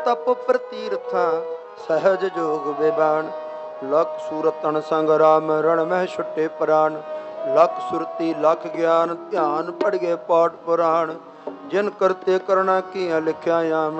ਤਪ ਪ੍ਰਤੀਰਥਾਂ ਸਹਿਜ ਜੋਗ ਵਿਬਾਨ। ਲਖ ਸੂਰਤ ਤਨ ਸੰਗ ਰਾਮ ਰਣ ਮਹਿ ਛੁੱਟੇ ਪ੍ਰਾਨ। ਲਖ ਸੁਰਤੀ ਲਖ ਗਿਆਨ ਧਿਆਨ ਪੜ ਗਏ ਪਾਠ ਪੁਰਾਣ। ਜਿਨ ਕਰਤੇ ਕਰਣਾ ਕੀਆਂ ਲਿਖਿਆ ਆਮ